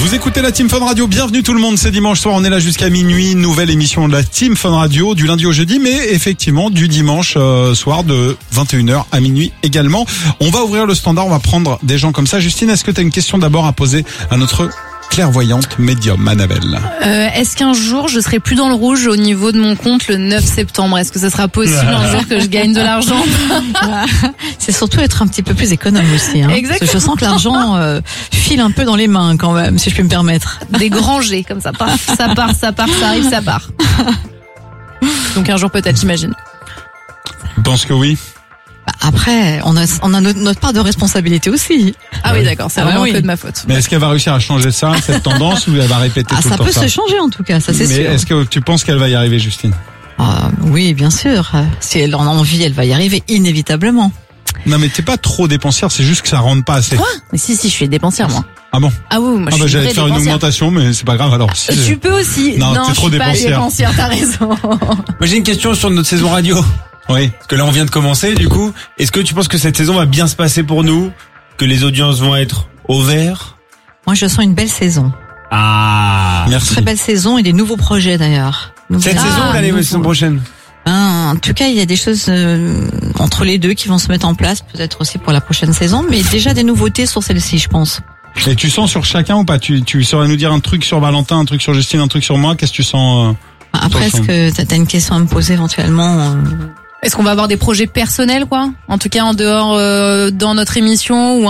Vous écoutez la Team Fun Radio, bienvenue tout le monde, c'est dimanche soir, on est là jusqu'à minuit, nouvelle émission de la Team Fun Radio du lundi au jeudi, mais effectivement du dimanche soir de 21h à minuit également. On va ouvrir le standard, on va prendre des gens comme ça. Justine, est-ce que tu as une question d'abord à poser à notre clairvoyante médium, Annabelle? Est-ce qu'un jour je serai plus dans le rouge au niveau de mon compte le 9 septembre? Est-ce que ça sera possible un jour que je gagne de l'argent? C'est surtout être un petit peu plus économe aussi. Hein. Exactement. Parce que je sens que l'argent file un peu dans les mains quand même, si je peux me permettre. Des grands jets comme ça, paf, ça part, ça arrive, ça part. Donc un jour peut-être, j'imagine. Je pense que oui. Après, on a notre part de responsabilité aussi. Ah oui, d'accord, c'est vraiment un peu de ma faute. Mais est-ce qu'elle va réussir à changer ça, cette tendance, ou elle va répéter tout le ça temps peut se changer en tout cas, ça c'est sûr. Mais est-ce que tu penses qu'elle va y arriver, Justine? Oui, bien sûr. Si elle en a envie, elle va y arriver inévitablement. Non mais t'es pas trop dépensière, c'est juste que ça rentre pas assez. Quoi? Mais si, je suis dépensière moi. Ah bon? Ah oui, moi je suis j'allais te faire une augmentation, mais c'est pas grave alors. Tu peux aussi. Non, t'es trop je suis pas dépensière. dépensière, t'as raison. Moi j'ai une question sur notre saison radio. Oui. Parce que là on vient de commencer du coup. Est-ce que tu penses que cette saison va bien se passer pour nous? Que les audiences vont être au vert? Moi je sens une belle saison. Ah, Merci. Très belle saison et des nouveaux projets d'ailleurs. cette saison ou la saison prochaine? En tout cas, il y a des choses entre les deux qui vont se mettre en place, peut-être aussi pour la prochaine saison, mais déjà des nouveautés sur celle-ci, je pense. Et tu sens sur chacun ou pas? Tu saurais nous dire un truc sur Valentin, un truc sur Justine, un truc sur moi? Qu'est-ce que tu sens Après, est-ce que t'as une question à me poser éventuellement Est-ce qu'on va avoir des projets personnels, quoi? En tout cas, en dehors, dans notre émission ou